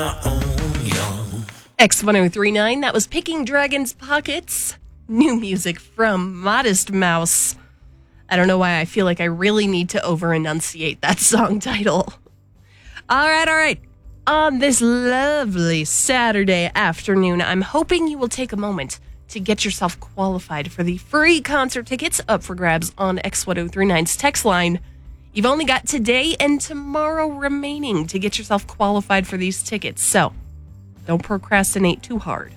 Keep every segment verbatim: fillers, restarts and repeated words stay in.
X one oh three point nine, that was Picking Dragon's Pockets. New music from Modest Mouse. I don't know why I feel like I really need to over-enunciate that song title. All right, all right. On this lovely Saturday afternoon, I'm hoping you will take a moment to get yourself qualified for the free concert tickets up for grabs on X one oh three point nine's text line. You've only got today and tomorrow remaining to get yourself qualified for these tickets, so don't procrastinate too hard.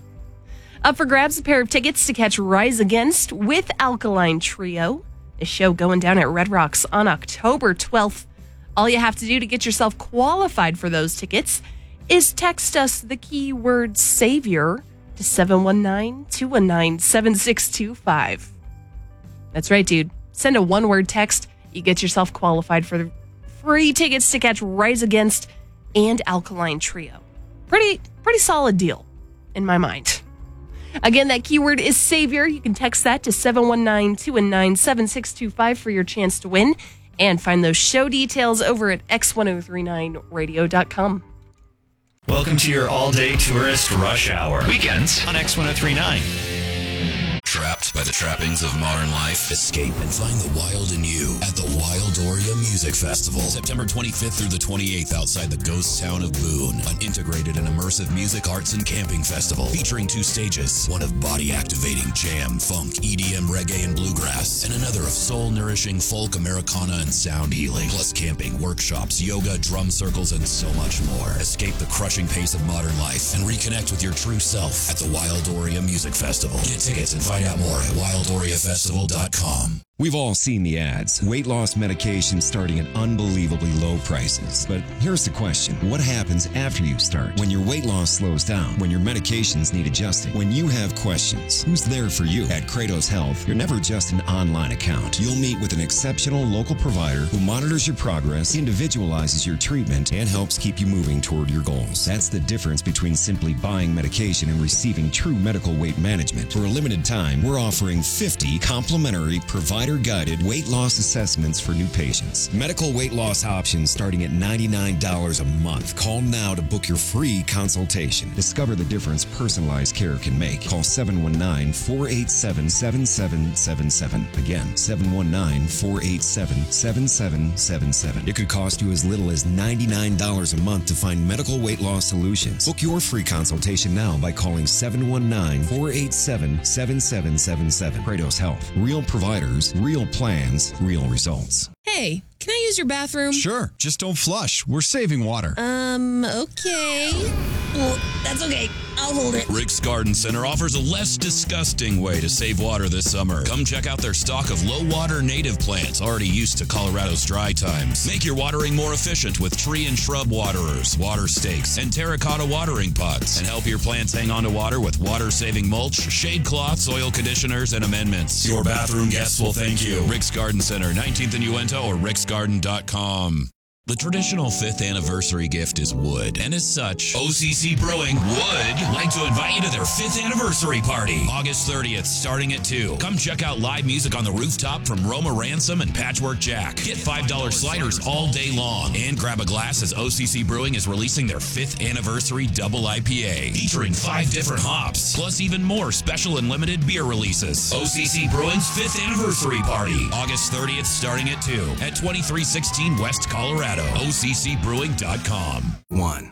Up for grabs, a pair of tickets to catch Rise Against with Alkaline Trio, a show going down at Red Rocks on October twelfth. All you have to do to get yourself qualified for those tickets is text us the keyword SAVIOR to seven one nine, two one nine, seven six two five. That's right, dude. Send a one-word text. You get yourself qualified for the free tickets to catch Rise Against and Alkaline Trio. Pretty, pretty solid deal in my mind. Again, that keyword is SAVIOR. You can text that to seven one nine, two one nine, seven six two five for your chance to win. And find those show details over at x ten thirty-nine radio dot com. Welcome to your all-day tourist rush hour. Weekends on X ten thirty-nine. Trapped by the trappings of modern life? Escape and find the wild in you at the Wildoria Music Festival. September twenty-fifth through the twenty-eighth outside the ghost town of Boone. An integrated and immersive music, arts, and camping festival featuring two stages. One of body-activating jam, funk, E D M, reggae, and bluegrass. And another of soul-nourishing folk, Americana, and sound healing. Plus camping, workshops, yoga, drum circles, and so much more. Escape the crushing pace of modern life and reconnect with your true self at the Wildoria Music Festival. Get tickets and find out more at wildoria festival dot com. We've all seen the ads. Weight loss medication starting at unbelievably low prices. But here's the question. What happens after you start? When your weight loss slows down? When your medications need adjusting? When you have questions? Who's there for you? At Kratos Health, you're never just an online account. You'll meet with an exceptional local provider who monitors your progress, individualizes your treatment, and helps keep you moving toward your goals. That's the difference between simply buying medication and receiving true medical weight management. For a limited time, we're offering fifty complimentary provider guided weight loss assessments for new patients. Medical weight loss options starting at ninety-nine dollars a month. Call now to book your free consultation. Discover the difference personalized care can make. Call seven one nine, four eight seven, seven seven seven seven. Again, seven one nine, four eight seven, seven seven seven seven. It could cost you as little as ninety-nine dollars a month to find medical weight loss solutions. Book your free consultation now by calling seven one nine, four eight seven, seven seven seven seven. Kratos Health. Real providers, real plans, real results. Hey, can I use your bathroom? Sure, just don't flush. We're saving water. Um, okay. Well, that's okay. I'll hold it. Rick's Garden Center offers a less disgusting way to save water this summer. Come check out their stock of low-water native plants already used to Colorado's dry times. Make your watering more efficient with tree and shrub waterers, water stakes, and terracotta watering pots. And help your plants hang on to water with water-saving mulch, shade cloths, soil conditioners, and amendments. Your bathroom guests will thank you. Rick's Garden Center, nineteenth and Uinta, or ricks garden dot com. The traditional fifth anniversary gift is wood, and as such, O C C Brewing would like to invite you to their fifth anniversary party, August thirtieth, starting at two. Come check out live music on the rooftop from Roma Ransom and Patchwork Jack. Get five dollars sliders all day long, and grab a glass as O C C Brewing is releasing their fifth anniversary double I P A, featuring five different hops, plus even more special and limited beer releases. O C C Brewing's fifth anniversary party, August thirtieth, starting at two, at twenty-three sixteen West Colorado. O C C brewing dot com. One.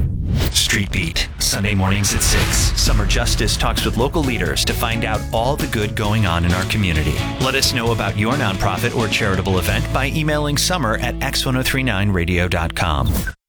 Street Beat, Sunday mornings at six. Summer Justice talks with local leaders to find out all the good going on in our community. Let us know about your nonprofit or charitable event by emailing summer at x ten thirty-nine radio dot com.